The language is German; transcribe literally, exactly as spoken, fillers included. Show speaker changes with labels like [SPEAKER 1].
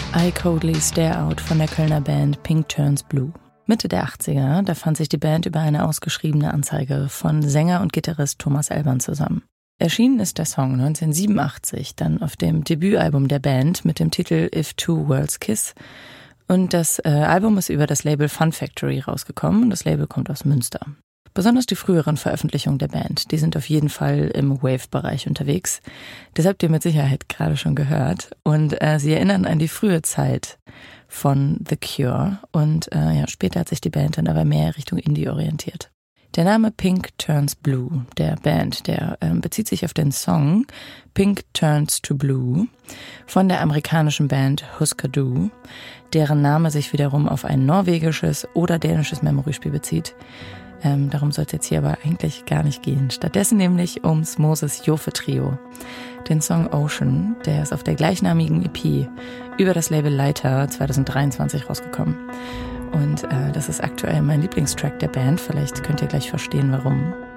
[SPEAKER 1] I Coldly Stare Out von der Kölner Band Pink Turns Blue. Mitte der achtziger, da fand sich die Band über eine ausgeschriebene Anzeige von Sänger und Gitarrist Thomas Elbern zusammen. Erschienen ist der Song neunzehnhundertsiebenundachtzig dann auf dem Debütalbum der Band mit dem Titel If Two Worlds Kiss. Und das äh, Album ist über das Label Fun Factory rausgekommen. Das Label kommt aus Münster. Besonders die früheren Veröffentlichungen der Band, die sind auf jeden Fall im Wave-Bereich unterwegs. Das habt ihr mit Sicherheit gerade schon gehört. Und äh, sie erinnern an die frühe Zeit von The Cure. Und äh, ja, später hat sich die Band dann aber mehr Richtung Indie orientiert. Der Name Pink Turns Blue der Band, der äh, bezieht sich auf den Song Pink Turns to Blue von der amerikanischen Band Husker Du, deren Name sich wiederum auf ein norwegisches oder dänisches Memory-Spiel bezieht. Ähm, darum soll es jetzt hier aber eigentlich gar nicht gehen. Stattdessen nämlich ums Moses Jofe Trio. Den Song Ocean, der ist auf der gleichnamigen E P über das Label Leiter zweitausenddreiundzwanzig rausgekommen. Und äh, das ist aktuell mein Lieblingstrack der Band. Vielleicht könnt ihr gleich verstehen, warum.